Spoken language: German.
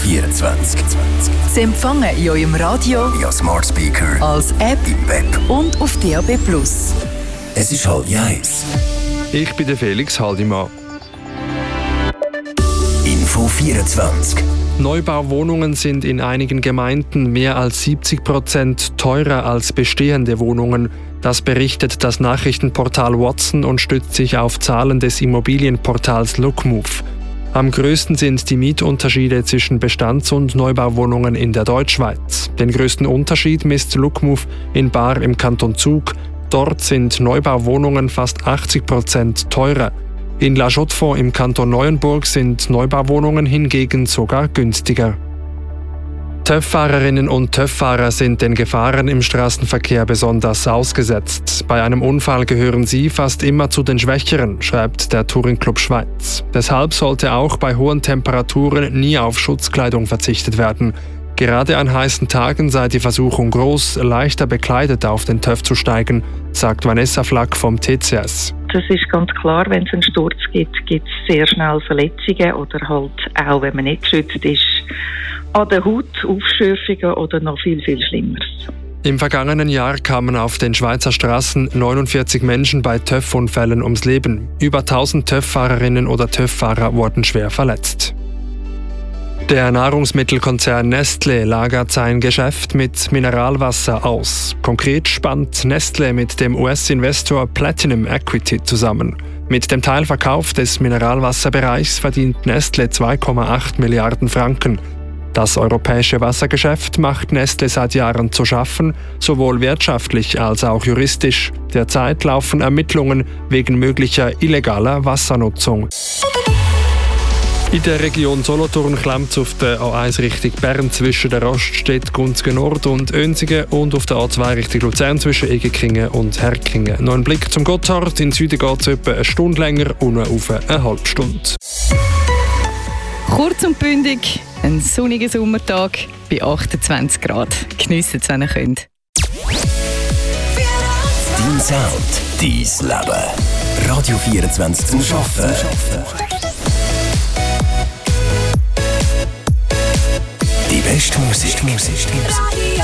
24. Sie empfangen in eurem Radio, via Smart Speaker, als App im Web und auf DAB+. Es ist 12:30. Ich bin der Felix Haldimann. Info 24. Neubauwohnungen sind in einigen Gemeinden mehr als 70% teurer als bestehende Wohnungen. Das berichtet das Nachrichtenportal Watson und stützt sich auf Zahlen des Immobilienportals Lookmove. Am größten sind die Mietunterschiede zwischen Bestands- und Neubauwohnungen in der Deutschschweiz. Den größten Unterschied misst Lookmove in Baar im Kanton Zug. Dort sind Neubauwohnungen fast 80% teurer. In La Chaux-de-Fonds im Kanton Neuenburg sind Neubauwohnungen hingegen sogar günstiger. TÜV-Fahrerinnen und TÜV-Fahrer sind den Gefahren im Straßenverkehr besonders ausgesetzt. Bei einem Unfall gehören sie fast immer zu den Schwächeren, schreibt der Touring Club Schweiz. Deshalb sollte auch bei hohen Temperaturen nie auf Schutzkleidung verzichtet werden. Gerade an heißen Tagen sei die Versuchung groß, leichter bekleidet auf den TÜV zu steigen, sagt Vanessa Flack vom TCS. Das ist ganz klar, wenn es einen Sturz gibt, gibt es sehr schnell Verletzungen oder halt auch, wenn man nicht geschützt ist, an der Haut Aufschürfungen oder noch viel, viel Schlimmeres. Im vergangenen Jahr kamen auf den Schweizer Straßen 49 Menschen bei TÜV-Unfällen ums Leben. Über 1000 TÜV-Fahrerinnen oder TÜV-Fahrer wurden schwer verletzt. Der Nahrungsmittelkonzern Nestlé lagert sein Geschäft mit Mineralwasser aus. Konkret spannt Nestlé mit dem US-Investor Platinum Equity zusammen. Mit dem Teilverkauf des Mineralwasserbereichs verdient Nestlé 2,8 Milliarden Franken. Das europäische Wassergeschäft macht Nestlé seit Jahren zu schaffen, sowohl wirtschaftlich als auch juristisch. Derzeit laufen Ermittlungen wegen möglicher illegaler Wassernutzung. In der Region Solothurn klemmt es auf der A1 Richtung Bern zwischen der Raststätte Gunzgen Nord und Önsigen und auf der A2 Richtung Luzern zwischen Egekingen und Herkingen. Noch ein Blick zum Gotthard. In Süden geht es etwa eine Stunde länger, unten auf eine halbe Stunde. Kurz und bündig, ein sonniger Sommertag bei 28 Grad. Geniessen es, wenn ihr könnt. Dein Sound, dein Leben. Radio 24 zum Arbeiten. Die beste Musik.